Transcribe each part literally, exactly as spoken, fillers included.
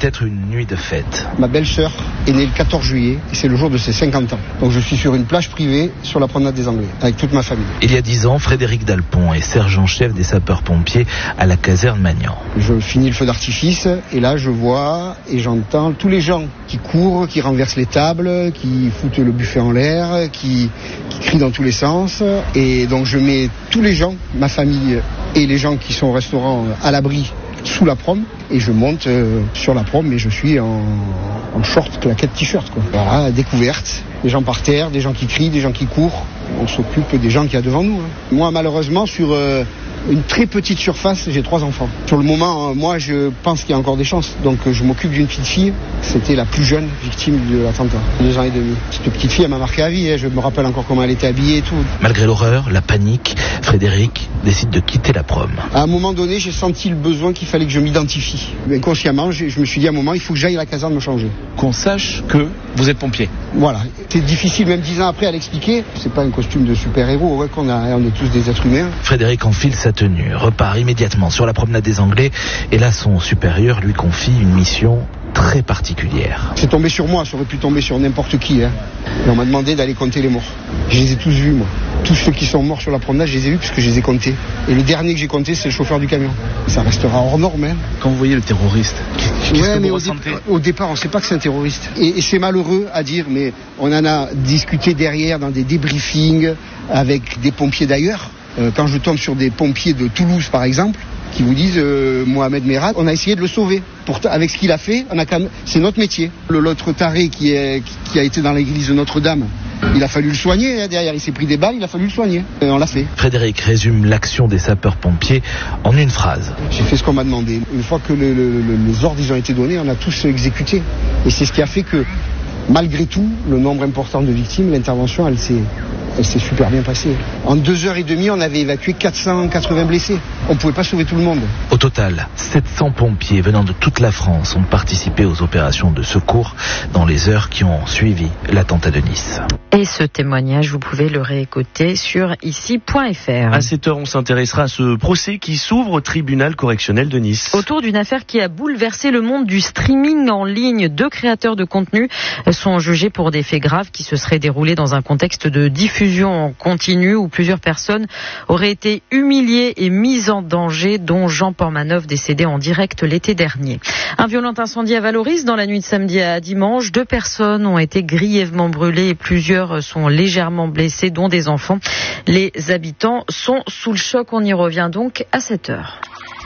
être une nuit de fête. Ma belle-sœur est née le quatorze juillet et c'est le jour de ses cinquante ans. Donc je suis sur une plage privée sur la promenade des Anglais avec toute ma famille. Il y a dix ans, Frédéric Dalpont est sergent-chef des sapeurs-pompiers à la caserne Magnan. Je finis le feu d'artifice et là je vois et j'entends tous les gens qui courent, qui renversent les tables, qui foutent le buffet en l'air, qui, qui crient dans tous les sens. Et donc je mets tous les gens, ma famille et les gens qui sont au restaurant à l'abri sous la prom et je monte euh, sur la prom et je suis en, en short, claquette, t-shirt quoi. Voilà, découverte, des gens par terre, des gens qui crient, des gens qui courent. On s'occupe des gens qu'il y a devant nous. Hein. Moi malheureusement sur euh, une très petite surface, j'ai trois enfants. Sur le moment, euh, moi je pense qu'il y a encore des chances. Donc euh, je m'occupe d'une petite fille. C'était la plus jeune victime de l'attentat, deux ans et demi. Cette petite fille, elle m'a marqué à vie. Hein. Je me rappelle encore comment elle était habillée et tout. Malgré l'horreur, la panique, Frédéric décide de quitter la prom. À un moment donné, j'ai senti le besoin qu'il fallait que je m'identifie. Inconsciemment, je me suis dit à un moment, il faut que j'aille à la caserne me changer. Qu'on sache que vous êtes pompier. Voilà. C'est difficile, même dix ans après, à l'expliquer. C'est pas un costume de super-héros, ouais, qu'on a, on est tous des êtres humains. Frédéric enfile sa tenue, repart immédiatement sur la promenade des Anglais et là, son supérieur lui confie une mission très particulière. C'est tombé sur moi, ça aurait pu tomber sur n'importe qui. Hein. Et on m'a demandé d'aller compter les morts. Je les ai tous vus, moi. Tous ceux qui sont morts sur la promenade, je les ai vus puisque je les ai comptés. Et le dernier que j'ai compté, c'est le chauffeur du camion. Ça restera hors norme. Hein. Quand vous voyez le terroriste, qu'est-ce ouais, que mais vous au, ressentez dé- au départ, on ne sait pas que c'est un terroriste. Et, et c'est malheureux à dire, mais on en a discuté derrière dans des débriefings avec des pompiers d'ailleurs. Euh, quand je tombe sur des pompiers de Toulouse, par exemple, qui vous disent euh, Mohamed Merad, on a essayé de le sauver. Pourtant, avec ce qu'il a fait, on a quand même... c'est notre métier. Le, l'autre taré qui, est, qui a été dans l'église de Notre-Dame, il a fallu le soigner. Hein, derrière, il s'est pris des balles, il a fallu le soigner. Et on l'a fait. Frédéric résume l'action des sapeurs-pompiers en une phrase. J'ai fait ce qu'on m'a demandé. Une fois que le, le, le, les ordres ils ont été donnés, on a tous exécuté. Et c'est ce qui a fait que, malgré tout, le nombre important de victimes, l'intervention, elle s'est... Elle s'est super bien passée. En deux heures et demie, on avait évacué quatre cent quatre-vingts blessés. On ne pouvait pas sauver tout le monde. Au total, sept cents pompiers venant de toute la France ont participé aux opérations de secours dans les heures qui ont suivi l'attentat de Nice. Et ce témoignage, vous pouvez le réécouter sur ici point f r. À cette heure, on s'intéressera à ce procès qui s'ouvre au tribunal correctionnel de Nice. Autour d'une affaire qui a bouleversé le monde du streaming en ligne. Deux créateurs de contenu sont jugés pour des faits graves qui se seraient déroulés dans un contexte de diffusion en continu où plusieurs personnes auraient été humiliées et mises en danger, dont Jean Portmanov, décédé en direct l'été dernier. Un violent incendie à Valoris dans la nuit de samedi à dimanche. Deux personnes ont été grièvement brûlées et plusieurs sont légèrement blessées, dont des enfants. Les habitants sont sous le choc. On y revient donc à sept heures.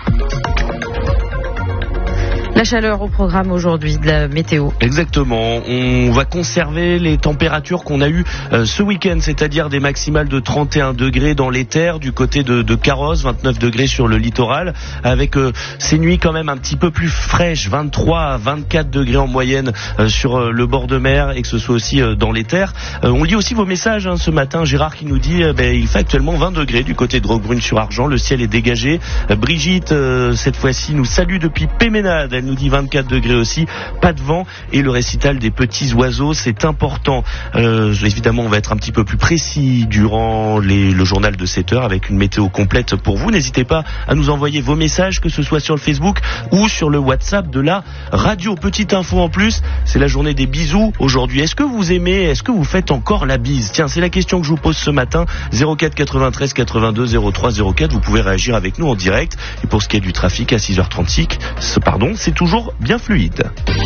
La chaleur au programme aujourd'hui de la météo. Exactement. On va conserver les températures qu'on a eues euh, ce week-end, c'est-à-dire des maximales de trente et un degrés dans les terres du côté de, de Carrosse, vingt-neuf degrés sur le littoral, avec euh, ces nuits quand même un petit peu plus fraîches, vingt-trois à vingt-quatre degrés en moyenne euh, sur euh, le bord de mer et que ce soit aussi euh, dans les terres. Euh, on lit aussi vos messages hein, ce matin. Gérard qui nous dit euh, ben, il fait actuellement vingt degrés du côté de Roquebrune-sur-Argent. Le ciel est dégagé. Euh, Brigitte, euh, cette fois-ci, nous salue depuis Péménade. Elle nous dit vingt-quatre degrés aussi, pas de vent et le récital des petits oiseaux, c'est important. Euh, évidemment, on va être un petit peu plus précis durant les, le journal de sept heures avec une météo complète pour vous. N'hésitez pas à nous envoyer vos messages, que ce soit sur le Facebook ou sur le WhatsApp de la radio. Petite info en plus, c'est la journée des bisous aujourd'hui. Est-ce que vous aimez, est-ce que vous faites encore la bise? Tiens, c'est la question que je vous pose ce matin. zéro quatre quatre-vingt-treize quatre-vingt-deux zéro trois zéro quatre, vous pouvez réagir avec nous en direct. Et pour ce qui est du trafic à six heures trente-six, pardon, c'est toujours bien fluide.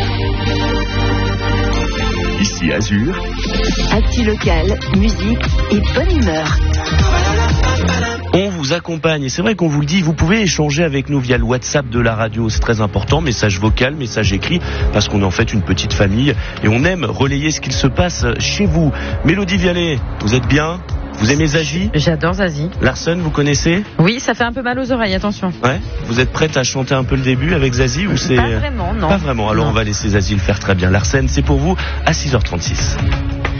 Ici Azur. Actu local, musique et bonne humeur. On vous accompagne et c'est vrai qu'on vous le dit, vous pouvez échanger avec nous via le WhatsApp de la radio, c'est très important, message vocal, message écrit, parce qu'on est en fait une petite famille et on aime relayer ce qu'il se passe chez vous. Mélodie Vialet, vous êtes bien? Vous aimez Zazie? J'adore Zazie. Larsen, vous connaissez? Oui, ça fait un peu mal aux oreilles, attention. Ouais. Vous êtes prête à chanter un peu le début avec Zazie ou c'est... Pas vraiment, non. Pas vraiment, alors non. On va laisser Zazie le faire très bien. Larsen, c'est pour vous à six heures trente-six.